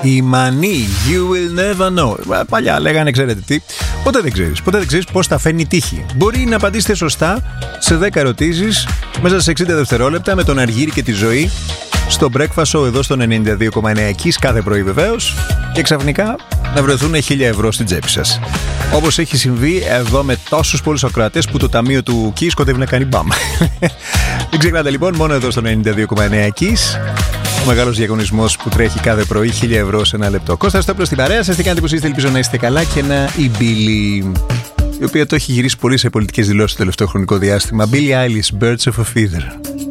Η Μανί, You will never know. Παλιά λέγανε, ξέρετε τι. Ποτέ δεν ξέρεις πώς θα φαίνει η τύχη. Μπορεί να απαντήσετε σωστά σε 10 ερωτήσεις μέσα σε 60 δευτερόλεπτα με τον Αργύρη και τη Ζωή στο Breakfast Show εδώ στο 92,9 Kiss κάθε πρωί βεβαίως, και ξαφνικά να βρεθούν 1.000 ευρώ στην τσέπη σας. Όπως έχει συμβεί εδώ με τόσους πολλούς ακροατές που το ταμείο του Kiss κοντεύει να κάνει μπαμ. Μην ξεχνάτε λοιπόν, μόνο εδώ στο 92,9 Kiss, ο μεγάλος διαγωνισμός που τρέχει κάθε πρωί, 1.000 ευρώ σε ένα λεπτό. Κώστας Στόπλος στην παρέα σας, τι κάνετε, πως είστε, ελπίζω να είστε καλά, και η Billy, η οποία το έχει γυρίσει πολύ σε πολιτικές δηλώσεις το τελευταίο χρονικό διάστημα. Billie Eilish, Birds of a Feather.